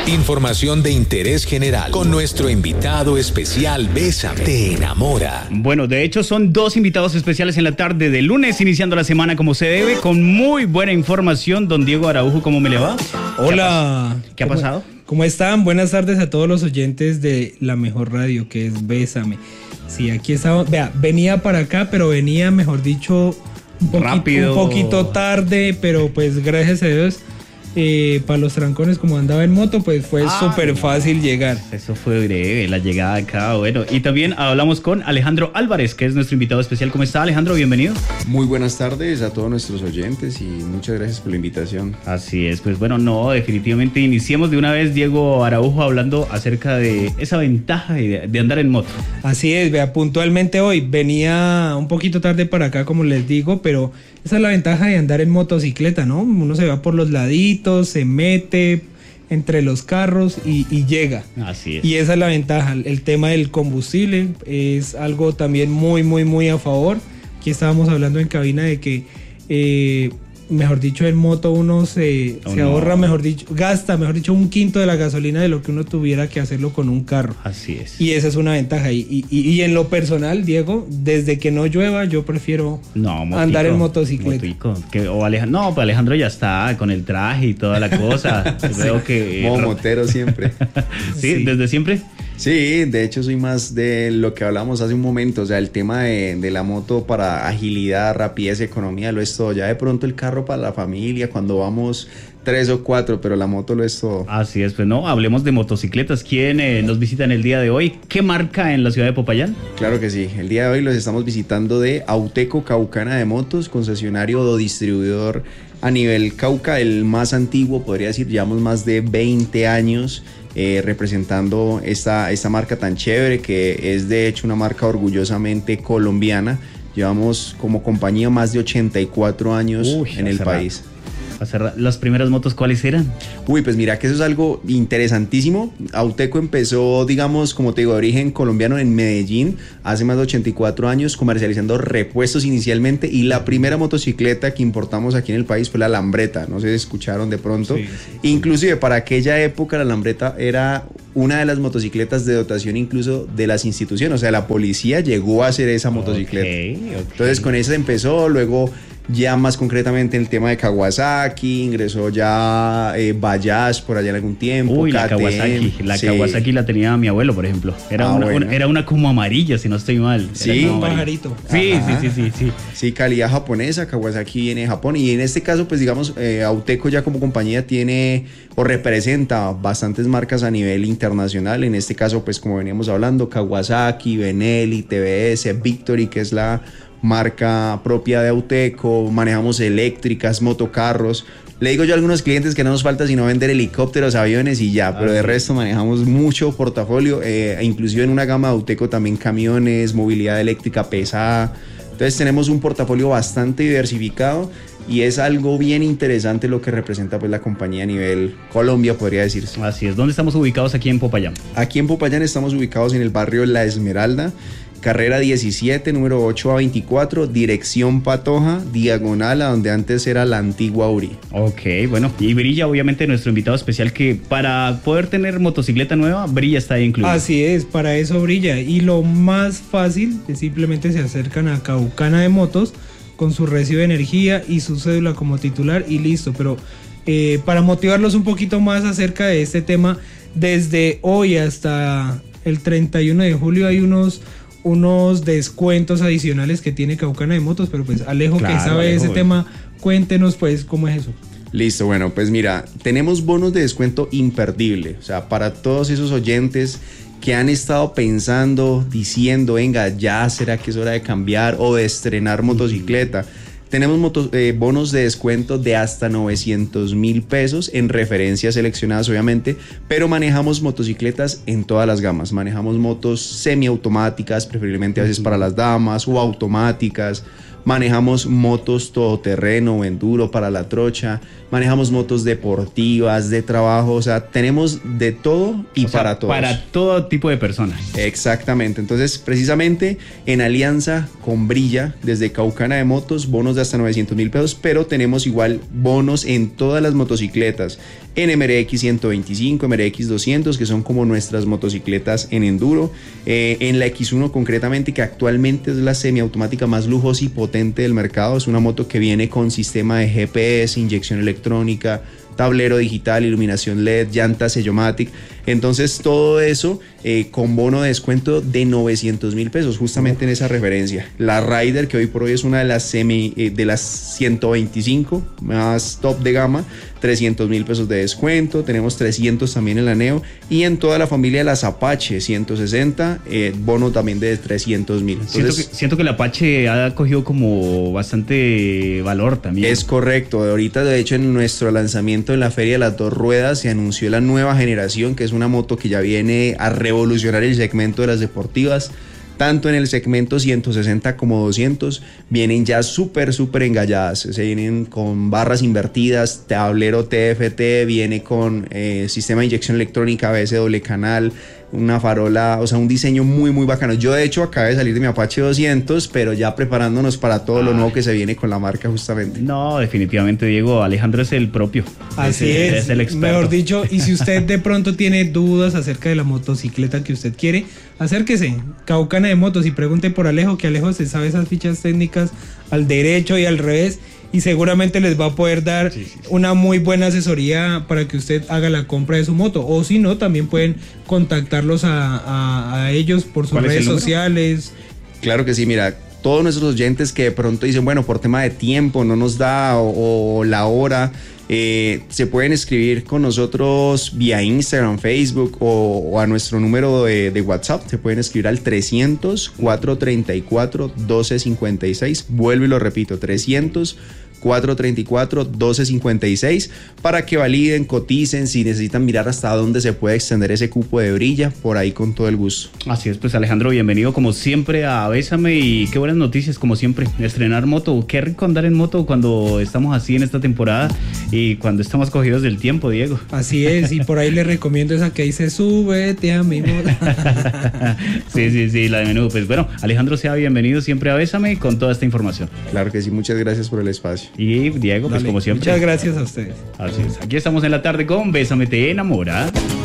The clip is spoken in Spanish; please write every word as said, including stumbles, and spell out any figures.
Información de interés general con nuestro invitado especial Bésame, te enamora. Bueno, de hecho son dos invitados especiales en la tarde de lunes, iniciando la semana como se debe, con muy buena información. Don Diego Araujo, ¿cómo me le va? Hola. ¿Qué ha pasado? ¿Cómo están? Buenas tardes a todos los oyentes de la mejor radio, que es Bésame. Sí, aquí estaba, vea, venía para acá, pero venía, mejor dicho, un poquito, rápido, un poquito tarde, pero pues gracias a Dios, eh, para los trancones, como andaba en moto, pues fue ah, súper fácil llegar. Eso fue breve, la llegada acá, bueno. Y también hablamos con Alejandro Álvarez, que es nuestro invitado especial. ¿Cómo está, Alejandro? Bienvenido. Muy buenas tardes a todos nuestros oyentes y muchas gracias por la invitación. Así es, pues bueno, no, definitivamente iniciemos de una vez, Diego Araujo, hablando acerca de esa ventaja de, de andar en moto. Así es, vea, puntualmente hoy venía un poquito tarde para acá, como les digo, pero esa es la ventaja de andar en motocicleta, ¿no? Uno se va por los laditos, se mete entre los carros y, y llega. Así es. Y esa es la ventaja. El tema del combustible es algo también muy, muy, muy a favor. Aquí estábamos hablando en cabina de que, eh, mejor dicho, en moto uno se, oh, se ahorra, no. mejor dicho, gasta, mejor dicho, un quinto de la gasolina de lo que uno tuviera que hacerlo con un carro. Así es. Y esa es una ventaja. Y, y, y en lo personal, Diego, desde que no llueva, yo prefiero no, motico, andar en motocicleta. Motico, que, o Alejandro, no, pues Alejandro ya está con el traje y toda la cosa. Veo sí, que como motero siempre. ¿Sí? ¿Sí? ¿Desde siempre? Sí, de hecho soy más de lo que hablamos hace un momento, o sea, el tema de, de la moto para agilidad, rapidez, economía, lo es todo. Ya de pronto el carro para la familia, cuando vamos tres o cuatro, pero la moto lo es todo. Así es, pues no, hablemos de motocicletas. ¿Quién eh, nos visita en el día de hoy? ¿Qué marca en la ciudad de Popayán? Claro que sí, el día de hoy los estamos visitando de Auteco Caucana de Motos, concesionario o distribuidor a nivel Cauca, el más antiguo, podría decir, llevamos más de veinte años Eh, representando esta, esta marca tan chévere, que es de hecho una marca orgullosamente colombiana. Llevamos como compañía más de ochenta y cuatro años Uy, en el país. Hacer las primeras motos, ¿cuáles eran? Uy, pues mira que eso es algo interesantísimo. Auteco empezó, digamos, como te digo, de origen colombiano en Medellín, hace más de ochenta y cuatro años, comercializando repuestos inicialmente, y la primera motocicleta que importamos aquí en el país fue la Lambretta, no sé si escucharon de pronto. Sí, sí. Inclusive para aquella época la Lambretta era una de las motocicletas de dotación incluso de las instituciones, o sea, la policía llegó a hacer esa motocicleta. Okay, okay. Entonces con esa empezó, luego ya más concretamente en el tema de Kawasaki, ingresó ya eh, Bajaj por allá en algún tiempo. Uy, la K T M, Kawasaki, la sí. Kawasaki la tenía mi abuelo, por ejemplo. Era, ah, una, bueno. una, era una como amarilla, si no estoy mal. Sí, un pajarito. Sí, sí, sí, sí, sí. Sí, calidad japonesa, Kawasaki viene de Japón, y en este caso, pues digamos, eh, Auteco ya como compañía tiene o representa bastantes marcas a nivel internacional. En este caso, pues como veníamos hablando, Kawasaki, Benelli, T V S, Victory, que es la marca propia de Auteco. Manejamos eléctricas, motocarros. Le digo yo a algunos clientes que no nos falta sino vender helicópteros, aviones y ya, pero de resto manejamos mucho portafolio, eh, inclusive en una gama de Auteco también camiones, movilidad eléctrica pesada. Entonces tenemos un portafolio bastante diversificado y es algo bien interesante lo que representa pues la compañía a nivel Colombia, podría decirse. Así es. ¿Dónde estamos ubicados aquí en Popayán? Aquí en Popayán estamos ubicados en el barrio La Esmeralda, carrera diecisiete, número ocho a veinticuatro, dirección Patoja, diagonal a donde antes era la antigua Uri. Ok, bueno, y Brilla, obviamente, nuestro invitado especial, que para poder tener motocicleta nueva, Brilla está ahí incluido. Así es, para eso Brilla. Y lo más fácil es simplemente se acercan a Caucana de Motos con su recibo de energía y su cédula como titular y listo. Pero eh, para motivarlos un poquito más acerca de este tema, desde hoy hasta el treinta y uno de julio hay unos... unos descuentos adicionales que tiene Caucana de Motos, pero pues Alejo, claro, que sabe Alejo, ese tema, cuéntenos pues cómo es eso. Listo, bueno, pues mira, tenemos bonos de descuento imperdible, o sea, para todos esos oyentes que han estado pensando, diciendo, venga, ya será que es hora de cambiar o de estrenar motocicleta. Tenemos motos, eh, bonos de descuento de hasta novecientos mil pesos en referencias seleccionadas, obviamente, pero manejamos motocicletas en todas las gamas. Manejamos motos semiautomáticas, preferiblemente a veces para las damas, o automáticas. Manejamos motos todoterreno o enduro para la trocha. Manejamos motos deportivas, de trabajo. O sea, tenemos de todo y o sea, para todos. Para todo tipo de personas. Exactamente. Entonces, precisamente en alianza con Brilla, desde Caucana de Motos, bonos de hasta novecientos mil pesos, pero tenemos igual bonos en todas las motocicletas. en M R X ciento veinticinco, M R X doscientos, que son como nuestras motocicletas en enduro, eh, en la X uno concretamente, que actualmente es la semiautomática más lujosa y potente del mercado. Es una moto que viene con sistema de G P S, inyección electrónica, tablero digital, iluminación L E D, llantas Sellomatic. Entonces todo eso eh, con bono de descuento de novecientos mil pesos, justamente en esa referencia. La Rider, que hoy por hoy es una de las semi eh, de las ciento veinticinco más top de gama, trescientos mil pesos de descuento. Tenemos trescientos también en la Neo, y en toda la familia de las Apache ciento sesenta, eh, bono también de trescientos mil. Siento que, siento que la Apache ha cogido como bastante valor también. Es correcto. Ahorita, de hecho, en nuestro lanzamiento en la Feria de las Dos Ruedas se anunció la nueva generación, que es una moto que ya viene a revolucionar el segmento de las deportivas. Tanto en el segmento ciento sesenta como doscientos vienen ya súper, súper engalladas. Se vienen con barras invertidas, tablero T F T, viene con eh, sistema de inyección electrónica A B S doble canal, una farola, o sea, un diseño muy, muy bacano. Yo, de hecho, acabé de salir de mi Apache doscientos, pero ya preparándonos para todo lo Ay. nuevo que se viene con la marca, justamente. No, definitivamente, Diego. Alejandro es el propio. Así es, es el experto. Mejor dicho, y si usted de pronto tiene dudas acerca de la motocicleta que usted quiere, acérquese, Caucana de Motos, y pregunte por Alejo, que Alejo se sabe esas fichas técnicas al derecho y al revés, y seguramente les va a poder dar sí, sí, sí. una muy buena asesoría para que usted haga la compra de su moto. O si no, también pueden contactarlos a, a, a ellos por sus redes sociales. Claro que sí, mira, todos nuestros oyentes que de pronto dicen, bueno, por tema de tiempo no nos da, o, o la hora, eh, se pueden escribir con nosotros vía Instagram, Facebook, o, o a nuestro número de, de WhatsApp. Se pueden escribir al trescientos, cuatrocientos treinta y cuatro, doce cincuenta y seis. Vuelvo y lo repito, trescientos, cuatrocientos treinta y cuatro, doce cincuenta y seis, para que validen, coticen, si necesitan mirar hasta dónde se puede extender ese cupo de brilla, por ahí con todo el gusto. Así es, pues Alejandro, bienvenido como siempre a Bésame, y qué buenas noticias como siempre, estrenar moto. Qué rico andar en moto cuando estamos así en esta temporada y cuando estamos cogidos del tiempo, Diego. Así es, y por ahí les recomiendo esa que dice, súbete a mi moto. Sí, sí, sí, la de menudo. Pues bueno, Alejandro, sea bienvenido siempre a Bésame con toda esta información. Claro que sí, muchas gracias por el espacio. Y Diego, pues Dale, como siempre. Muchas gracias a ustedes. Así es. Aquí estamos en la tarde con Bésame te enamora.